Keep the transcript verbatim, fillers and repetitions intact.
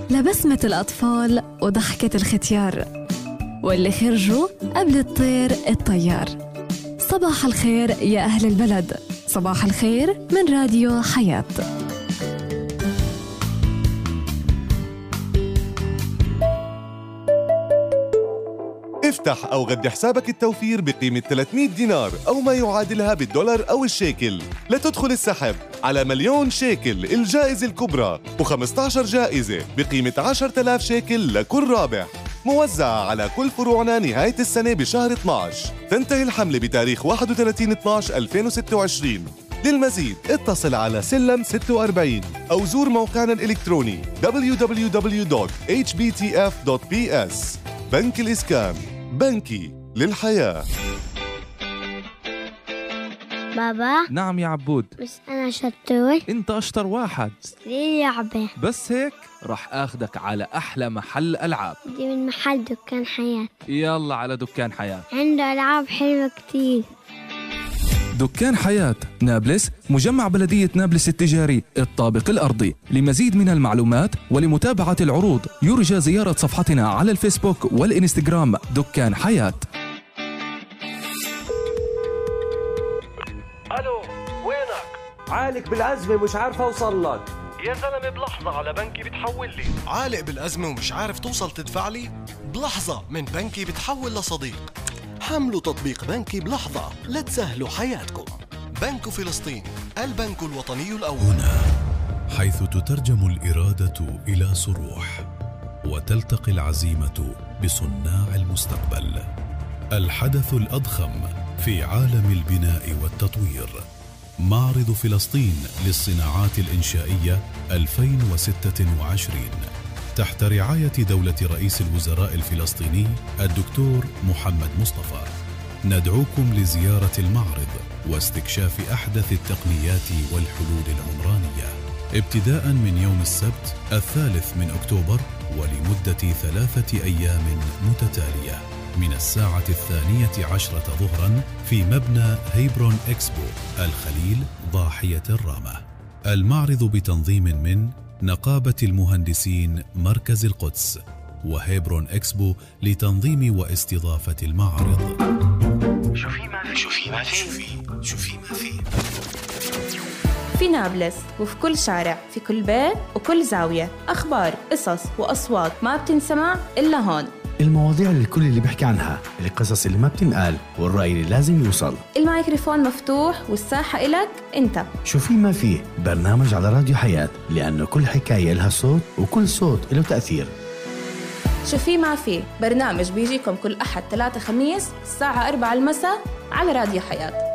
لبسمة الأطفال وضحكة الختيار، واللي خرجوا قبل الطير الطيار. صباح الخير يا أهل البلد، صباح الخير من راديو حياة. افتح أو غد حسابك التوفير بقيمة ثلاثمية دينار أو ما يعادلها بالدولار أو الشيكل لتدخل السحب على مليون شيكل الجائزة الكبرى، وخمسة عشر جائزة بقيمة عشرة آلاف شيكل لكل رابح، موزعة على كل فروعنا نهاية السنة بشهر اثني عشر. تنتهي الحملة بتاريخ واحد وثلاثين اثني عشر ألفين وستة وعشرين. للمزيد اتصل على سلم ستة وأربعين أو زور موقعنا الإلكتروني دبليو دبليو دبليو دوت إتش بي تي إف دوت بي إس. بنك الإسكان، بنكي للحياة. بابا. نعم يا عبود. بس أنا شطور. أنت أشطر واحد. ليه لعبة؟ بس هيك رح أخدك على أحلى محل ألعاب. دي من محل دكان حياة. يلا على دكان حياة، عنده ألعاب حلوة كتير. دكان حياة نابلس، مجمع بلدية نابلس التجاري الطابق الأرضي. لمزيد من المعلومات ولمتابعة العروض يرجى زيارة صفحتنا على الفيسبوك والإنستغرام دكان حياة. ألو، وينك؟ عالق بالأزمة مش عارف أوصل لك. يا زلمة بلحظة على بنكي بتحول لي. عالق بالأزمة ومش عارف توصل تدفع لي؟ بلحظة من بنكي بتحول لصديق. حملوا تطبيق بنكي بلحظة لتسهلوا حياتكم. بنك فلسطين، البنك الوطني الأول. هنا حيث تترجم الإرادة إلى صروح وتلتقي العزيمة بصناع المستقبل. الحدث الأضخم في عالم البناء والتطوير، معرض فلسطين للصناعات الإنشائية ألفين وستة وعشرين، تحت رعاية دولة رئيس الوزراء الفلسطيني الدكتور محمد مصطفى. ندعوكم لزيارة المعرض واستكشاف أحدث التقنيات والحلول العمرانية، ابتداء من يوم السبت الثالث من أكتوبر ولمدة ثلاثة أيام متتالية من الساعة الثانية عشرة ظهرا في مبنى هيبرون إكسبو الخليل ضاحية الرامة. المعرض بتنظيم من نقابة المهندسين مركز القدس وهيبرون إكسبو لتنظيم واستضافة المعرض. شوفي ما في شوفي ما في شوفي ما في في نابلس، وفي كل شارع، في كل بيت وكل زاوية، أخبار، قصص وأصوات ما بتنسمع إلا هون. المواضيع اللي الكل اللي بيحكي عنها، القصص اللي ما بتنقال، والرأي اللي لازم يوصل. الميكروفون مفتوح والساحة إلك أنت. شو في ما في، برنامج على راديو حياة، لأنه كل حكاية لها صوت وكل صوت له تأثير. شو في ما في، برنامج بيجيكم كل أحد ثلاثة خميس الساعة أربعة المساء على راديو حياة.